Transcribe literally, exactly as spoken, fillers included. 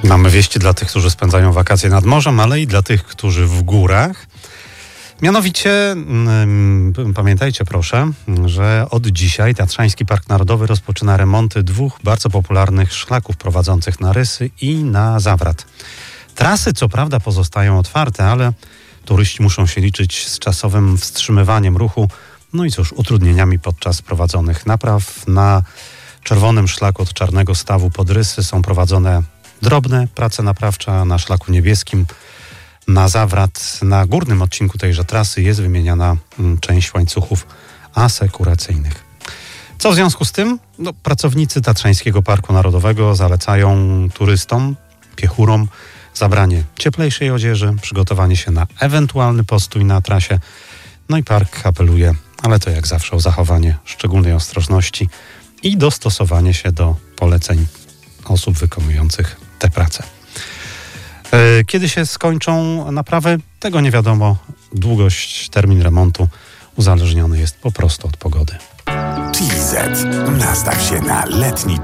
Mamy wieści dla tych, którzy spędzają wakacje nad morzem, ale i dla tych, którzy w górach. Mianowicie hmm, pamiętajcie proszę, że od dzisiaj Tatrzański Park Narodowy rozpoczyna remonty dwóch bardzo popularnych szlaków prowadzących na Rysy i na Zawrat. Trasy co prawda pozostają otwarte, ale turyści muszą się liczyć z czasowym wstrzymywaniem ruchu, no i cóż, utrudnieniami podczas prowadzonych napraw. Na czerwonym szlaku od Czarnego Stawu pod Rysy są prowadzone drobne prace naprawcze, a na szlaku niebieskim na Zawrat, na górnym odcinku tejże trasy jest wymieniana część łańcuchów asekuracyjnych. Co w związku z tym? No, pracownicy Tatrzańskiego Parku Narodowego zalecają turystom, piechurom zabranie cieplejszej odzieży, przygotowanie się na ewentualny postój na trasie. No i park apeluje, ale to jak zawsze, o zachowanie szczególnej ostrożności i dostosowanie się do poleceń osób wykonujących te prace. Kiedy się skończą naprawy, tego nie wiadomo. Długość, termin remontu uzależniony jest po prostu od pogody. T Z. Nastaw się na letni